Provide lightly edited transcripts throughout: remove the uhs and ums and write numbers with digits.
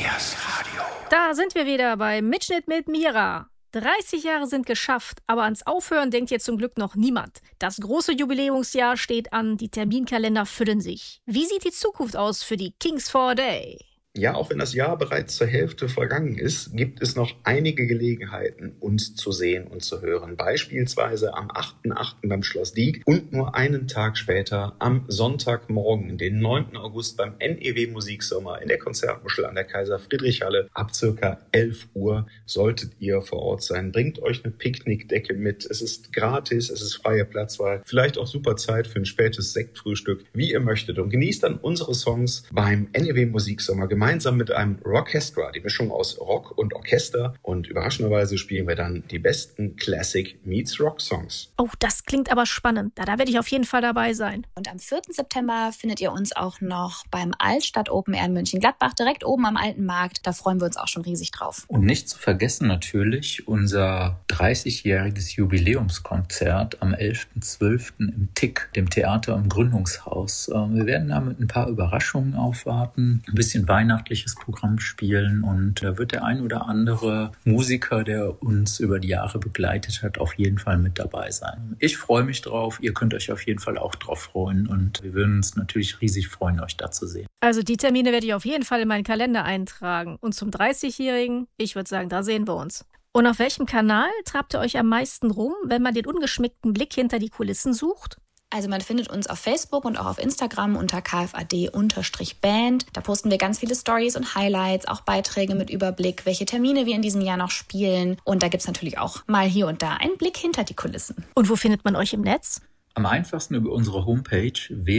Da sind wir wieder bei Mitschnitt mit Mira. 30 Jahre sind geschafft, aber ans Aufhören denkt jetzt zum Glück noch niemand. Das große Jubiläumsjahr steht an, die Terminkalender füllen sich. Wie sieht die Zukunft aus für die Kings for a Day? Ja, auch wenn das Jahr bereits zur Hälfte vergangen ist, gibt es noch einige Gelegenheiten, uns zu sehen und zu hören. Beispielsweise am 8.8. beim Schloss Diek und nur einen Tag später am Sonntagmorgen, den 9. August beim NEW Musiksommer in der Konzertmuschel an der Kaiser-Friedrich-Halle. Ab circa 11 Uhr solltet ihr vor Ort sein. Bringt euch eine Picknickdecke mit. Es ist gratis, es ist freie Platzwahl. Vielleicht auch super Zeit für ein spätes Sektfrühstück, wie ihr möchtet. Und genießt dann unsere Songs beim NEW Musiksommer gemeinsam mit einem Rockestra, die Mischung aus Rock und Orchester. Und überraschenderweise spielen wir dann die besten Classic meets Rock Songs. Oh, das klingt aber spannend. Da werde ich auf jeden Fall dabei sein. Und am 4. September findet ihr uns auch noch beim Altstadt Open Air in Mönchengladbach, direkt oben am Alten Markt. Da freuen wir uns auch schon riesig drauf. Und nicht zu vergessen natürlich unser 30-jähriges Jubiläumskonzert am 11.12. im TIC, dem Theater im Gründungshaus. Wir werden da mit ein paar Überraschungen aufwarten, ein bisschen weihnachtliches Programm spielen und da wird der ein oder andere Musiker, der uns über die Jahre begleitet hat, auf jeden Fall mit dabei sein. Ich freue mich drauf, ihr könnt euch auf jeden Fall auch drauf freuen und wir würden uns natürlich riesig freuen, euch da zu sehen. Also die Termine werde ich auf jeden Fall in meinen Kalender eintragen. Und zum 30-Jährigen, ich würde sagen, da sehen wir uns. Und auf welchem Kanal trabt ihr euch am meisten rum, wenn man den ungeschminkten Blick hinter die Kulissen sucht? Also man findet uns auf Facebook und auch auf Instagram unter KFAD_Band. Da posten wir ganz viele Stories und Highlights, auch Beiträge mit Überblick, welche Termine wir in diesem Jahr noch spielen. Und da gibt es natürlich auch mal hier und da einen Blick hinter die Kulissen. Und wo findet man euch im Netz? Am einfachsten über unsere Homepage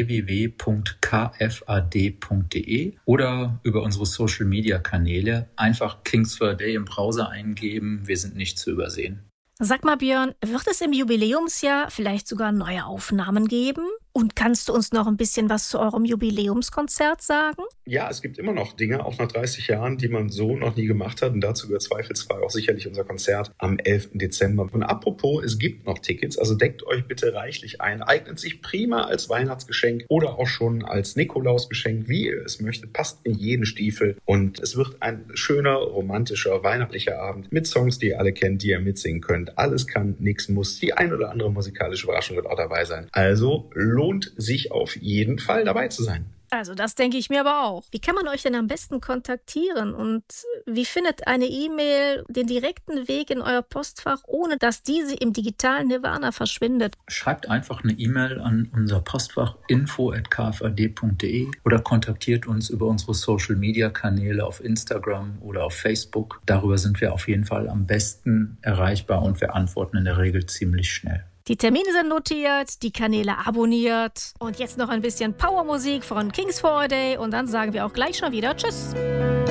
www.kfad.de oder über unsere Social-Media-Kanäle. Einfach Kings for a Day im Browser eingeben, wir sind nicht zu übersehen. Sag mal, Björn, wird es im Jubiläumsjahr vielleicht sogar neue Aufnahmen geben? Und kannst du uns noch ein bisschen was zu eurem Jubiläumskonzert sagen? Ja, es gibt immer noch Dinge, auch nach 30 Jahren, die man so noch nie gemacht hat. Und dazu gehört zweifelsfrei auch sicherlich unser Konzert am 11. Dezember. Und apropos, es gibt noch Tickets, also deckt euch bitte reichlich ein. Eignet sich prima als Weihnachtsgeschenk oder auch schon als Nikolausgeschenk, wie ihr es möchtet. Passt in jeden Stiefel. Und es wird ein schöner, romantischer, weihnachtlicher Abend mit Songs, die ihr alle kennt, die ihr mitsingen könnt. Alles kann, nichts muss. Die ein oder andere musikalische Überraschung wird auch dabei sein. Also lohnt sich auf jeden Fall dabei zu sein. Also das denke ich mir aber auch. Wie kann man euch denn am besten kontaktieren und wie findet eine E-Mail den direkten Weg in euer Postfach, ohne dass diese im digitalen Nirvana verschwindet? Schreibt einfach eine E-Mail an unser Postfach info@kfad.de oder kontaktiert uns über unsere Social-Media-Kanäle auf Instagram oder auf Facebook. Darüber sind wir auf jeden Fall am besten erreichbar und wir antworten in der Regel ziemlich schnell. Die Termine sind notiert, die Kanäle abonniert und jetzt noch ein bisschen Powermusik von Kings for a Day und dann sagen wir auch gleich schon wieder Tschüss.